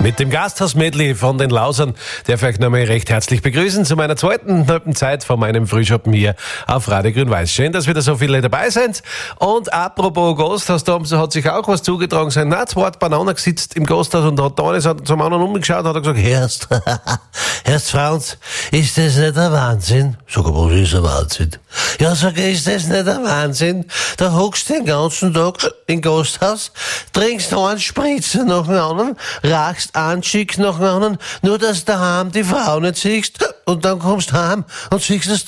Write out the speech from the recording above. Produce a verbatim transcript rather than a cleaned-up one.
Mit dem Gasthaus-Medley von den Lausern darf ich euch nochmal recht herzlich begrüßen zu meiner zweiten halben Zeit von meinem Frühschoppen hier auf Radio Grün-Weiß. Schön, dass wieder so viele dabei sind. Und apropos Gasthaus, da hat sich auch was zugetragen sein. Na, zwei Bananer sitzt im Gasthaus und hat da eines zum anderen umgeschaut und hat gesagt, Herrst, Herrst Franz, ist das nicht der Wahnsinn? Sag, was ist der Wahnsinn? Ja, sag, ist das nicht der Wahnsinn? Da hockst du den ganzen Tag im Gasthaus, trinkst einen Spritzer nach dem anderen, rachst einen Schick nach dem anderen, nur dass du daheim die Frau nicht siehst, und dann kommst du heim und siehst das